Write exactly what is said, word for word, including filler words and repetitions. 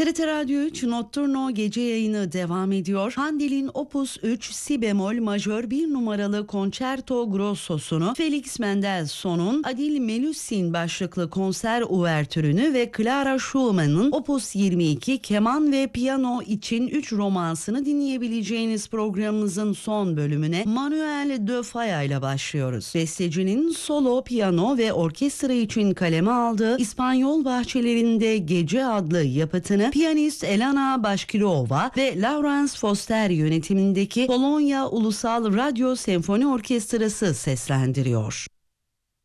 T R T Radyo üç Notturno gece yayını devam ediyor. Handel'in Opus üç Si bemol majör bir numaralı Concerto Grosso'sunu, Felix Mendelssohn'un Adil Melusine başlıklı konser uvertürünü ve Clara Schumann'ın Opus yirmi iki keman ve piyano için üç romansını dinleyebileceğiniz programımızın son bölümüne Manuel de Falla ile başlıyoruz. Bestecinin solo, piyano ve orkestra için kaleme aldığı İspanyol Bahçelerinde Gece adlı yapıtını piyanist Elena Başkirova ve Lawrence Foster yönetimindeki Polonya Ulusal Radyo Senfoni Orkestrası seslendiriyor.